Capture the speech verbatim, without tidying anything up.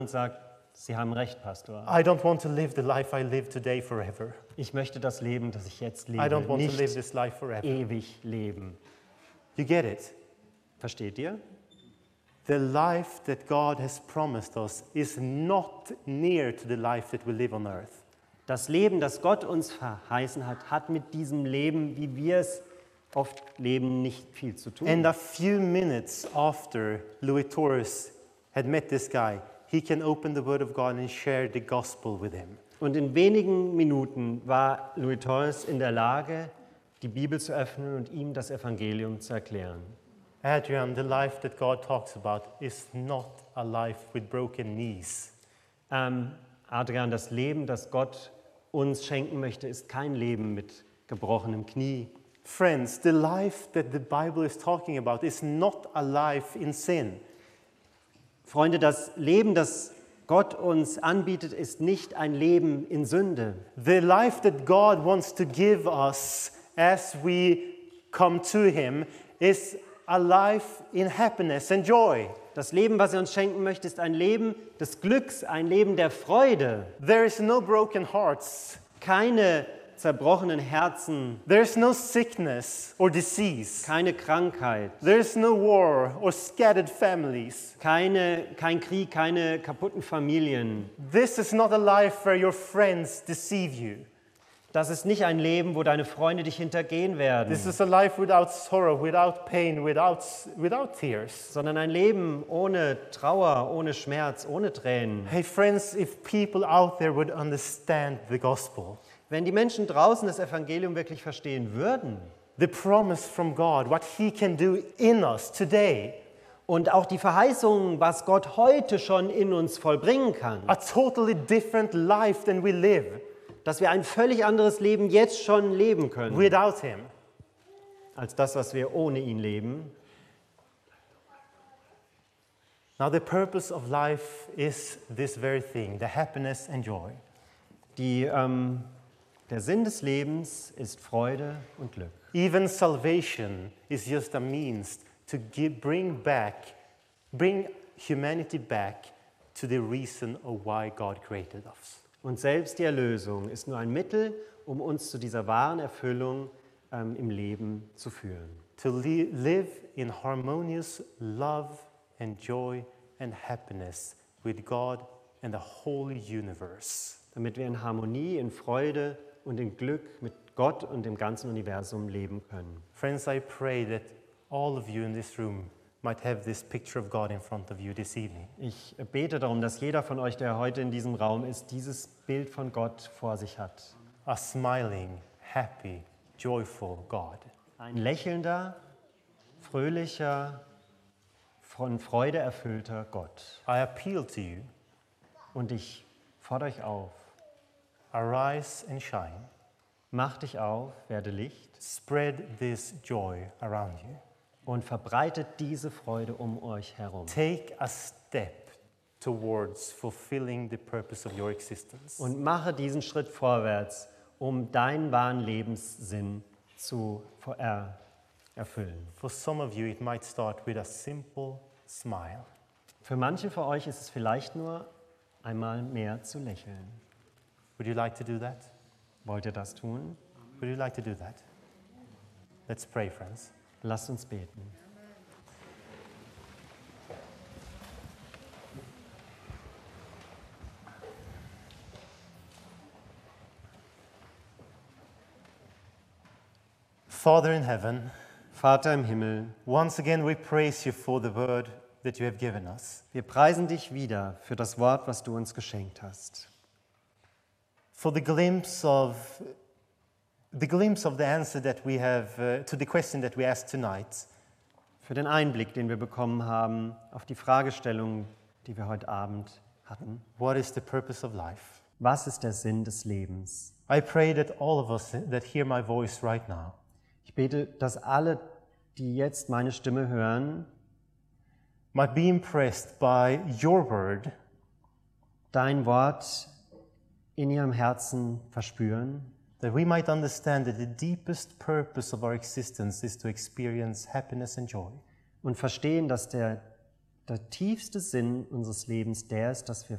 und sagt, Sie haben recht, Pastor. I don't want to live the life I live today forever. Ich möchte das Leben, das ich jetzt I lebe, don't want to nicht live this life forever. ewig leben. You get it? Versteht ihr? The life that God has promised us is not near to the life that we live on earth. Das Leben, das Gott uns verheißen hat, hat mit diesem Leben, wie wir es oft leben, nicht viel zu tun. And a few minutes after Louis Torres had met this guy, he can open the Word of God and share the gospel with him. Und in wenigen Minuten war Louis Torres in der Lage, die Bibel zu öffnen und ihm das Evangelium zu erklären. Adrian, the life that God talks about is not a life with broken knees. Ähm, Adrian, das Leben, das Gott uns schenken möchte, ist kein Leben mit gebrochenem Knie. Friends, the life that the Bible is talking about is not a life in sin. Freunde, das Leben, das Gott uns anbietet, ist nicht ein Leben in Sünde. The life that God wants to give us as we come to Him is a life in happiness and joy. Das Leben, was er uns schenken möchte, ist ein Leben des Glücks, ein Leben der Freude. There is no broken hearts. Keine zerbrochenen Herzen, There is no sickness or disease. keine Krankheit, There is no war or scattered families. keine, kein Krieg, keine kaputten Familien. This is not a life where your friends deceive you. Das ist nicht ein Leben, wo deine Freunde dich hintergehen werden, This is a life without sorrow, without pain, without, without tears. sondern ein Leben ohne Trauer, ohne Schmerz, ohne Tränen. Hey friends, if people out there would understand the gospel, Wenn die Menschen draußen das Evangelium wirklich verstehen würden the promise from God, what He can do in us today, und auch die Verheißungen, was Gott heute schon in uns vollbringen kann, a totally different life than we live dass wir ein völlig anderes Leben jetzt schon leben können, without Him. als das, was wir ohne ihn leben. Now the purpose of life is this very thing, the happiness and joy. Die, ähm, der Sinn des Lebens ist Freude und Glück. Even salvation is just a means to give, bring back, bring humanity back to the reason of why God created us. Und selbst die Erlösung ist nur ein Mittel, um uns zu dieser wahren Erfüllung ähm, im Leben zu führen. To li- live in harmonious love and joy and happiness with God and the whole universe. Damit wir in Harmonie, in Freude und in Glück mit Gott und dem ganzen Universum leben können. Friends, I pray that all of you in this room might have this picture of God in front of you this evening. Ich bete darum, dass jeder von euch, der heute in diesem Raum ist, dieses Bild von Gott vor sich hat. A smiling, happy, joyful God. Ein lächelnder, fröhlicher, von Freude erfüllter Gott. I appeal to you, Und ich fordere euch auf, arise and shine. mach dich auf, werde Licht Spread this joy around you. und verbreitet diese Freude um euch herum. Take a step towards fulfilling the purpose of your existence. Und mache diesen Schritt vorwärts, um deinen wahren Lebenssinn zu er erfüllen. For some of you, it might start with a simple smile. Für manche von euch ist es vielleicht nur einmal mehr zu lächeln. Would you like to do that? Wollt ihr das tun? Would you like to do that? Let's pray, friends. Lasst uns beten. Father in heaven, Vater im Himmel, once again we praise you for the word that you have given us. wir preisen dich wieder für das Wort, was du uns geschenkt hast. For the glimpse of the glimpse of the answer that we have uh, to the question that we asked tonight. Für den Einblick, den wir bekommen haben auf die Fragestellung, die wir heute Abend hatten. What is the purpose of life? Was ist der Sinn des Lebens? I pray that all of us that hear my voice right now Ich bete, dass alle, die jetzt meine Stimme hören, might be impressed by your word dein Wort in ihrem Herzen verspüren, that we might understand that the deepest purpose of our existence is to experience happiness and joy. und verstehen, dass der der tiefste Sinn unseres Lebens der ist, dass wir